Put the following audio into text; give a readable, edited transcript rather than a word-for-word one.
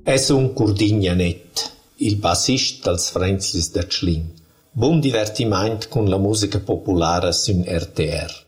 Es un Curdignanet, il bassist als Frenzlis der Schlin. Buon divertiment con la musica popolare sun RTR.